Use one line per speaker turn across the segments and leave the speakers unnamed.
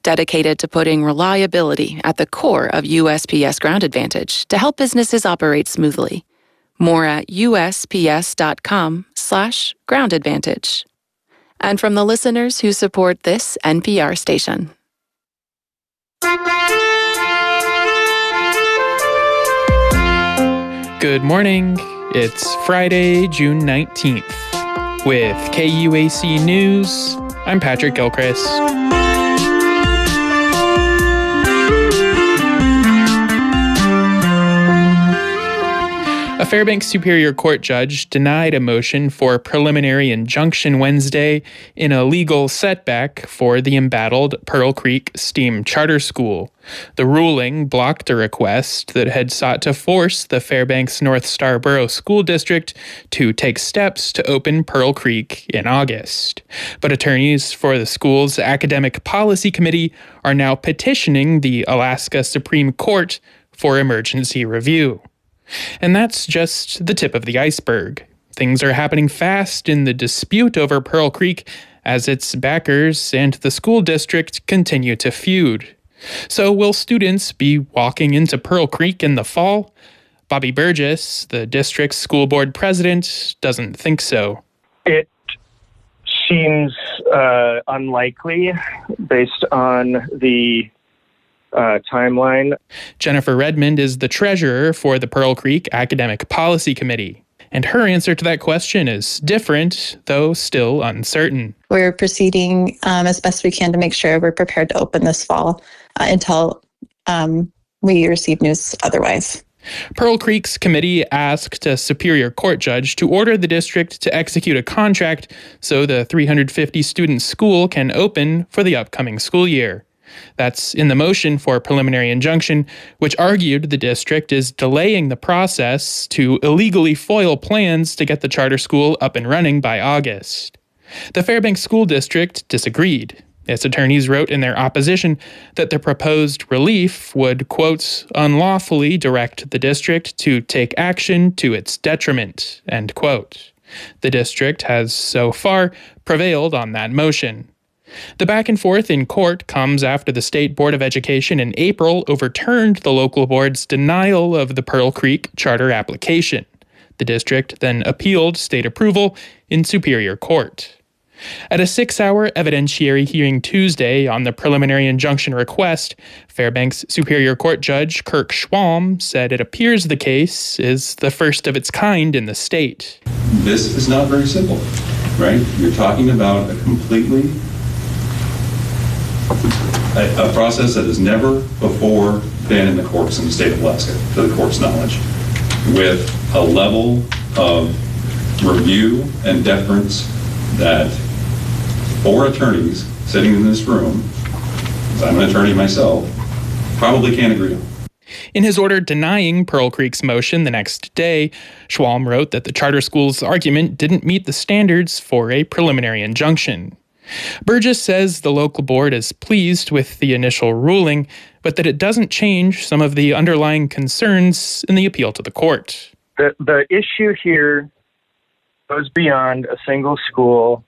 dedicated to putting reliability at the core of USPS Ground Advantage to help businesses operate smoothly. More at usps.com/Ground Advantage. And from the listeners who support this NPR station.
Good morning. It's Friday, June 19th. With KUAC News, I'm Patrick Gilchrist. A Fairbanks Superior Court judge denied a motion for a preliminary injunction Wednesday in a legal setback for the embattled Pearl Creek STEAM Charter School. The ruling blocked a request that had sought to force the Fairbanks North Star Borough School District to take steps to open Pearl Creek in August. But attorneys for the school's Academic Policy Committee are now petitioning the Alaska Supreme Court for emergency review. And that's just the tip of the iceberg. Things are happening fast in the dispute over Pearl Creek as its backers and the school district continue to feud. So will students be walking into Pearl Creek in the fall? Bobby Burgess, the district's school board president, doesn't think so.
It seems unlikely based on the timeline.
Jennifer Redmond is the treasurer for the Pearl Creek Academic Policy Committee. And her answer to that question is different, though still uncertain.
We're proceeding as best we can to make sure we're prepared to open this fall until we receive news otherwise.
Pearl Creek's committee asked a Superior Court judge to order the district to execute a contract so the 350-student school can open for the upcoming school year. That's in the motion for a preliminary injunction, which argued the district is delaying the process to illegally foil plans to get the charter school up and running by August. The Fairbanks School District disagreed. Its attorneys wrote in their opposition that the proposed relief would, quote, unlawfully direct the district to take action to its detriment, end quote. The district has so far prevailed on that motion. The back and forth in court comes after the State Board of Education in April overturned the local board's denial of the Pearl Creek charter application. The district then appealed state approval in Superior Court. At a 6-hour evidentiary hearing Tuesday on the preliminary injunction request, Fairbanks Superior Court Judge Kirk Schwalm said it appears the case is the first of its kind in the state.
This is not very simple, right? You're talking about a process that has never before been in the courts in the state of Alaska, to the court's knowledge, with a level of review and deference that 4 attorneys sitting in this room, as I'm an attorney myself, probably can't agree on.
In his order denying Pearl Creek's motion the next day, Schwalm wrote that the charter school's argument didn't meet the standards for a preliminary injunction. Burgess says the local board is pleased with the initial ruling, but that it doesn't change some of the underlying concerns in the appeal to the court.
The issue here goes beyond a single school,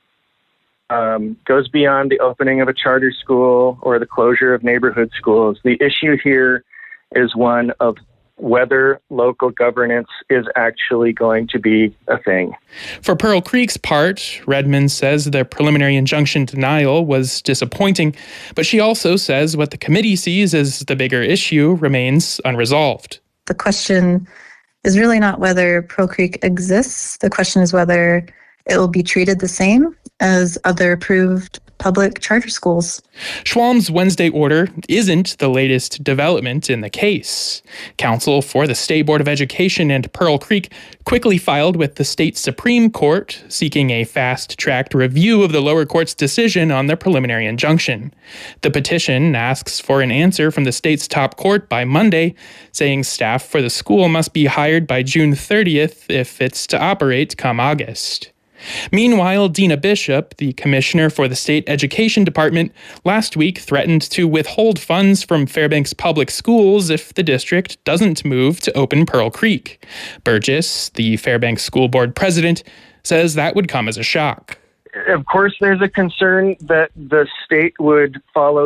goes beyond the opening of a charter school or the closure of neighborhood schools. The issue here is one of whether local governance is actually going to be a thing.
For Pearl Creek's part, Redmond says the preliminary injunction denial was disappointing, but she also says what the committee sees as the bigger issue remains unresolved.
The question is really not whether Pearl Creek exists. The question is whether it will be treated the same as other approved public charter schools.
Schwalm's Wednesday order isn't the latest development in the case. Counsel for the State Board of Education and Pearl Creek quickly filed with the state Supreme Court, seeking a fast-tracked review of the lower court's decision on the preliminary injunction. The petition asks for an answer from the state's top court by Monday, saying staff for the school must be hired by June 30th if it's to operate come August. Meanwhile, Dina Bishop, the commissioner for the state education department, last week threatened to withhold funds from Fairbanks Public Schools if the district doesn't move to open Pearl Creek. Burgess, the Fairbanks School Board president, says that would come as a shock.
Of course, there's a concern that the state would follow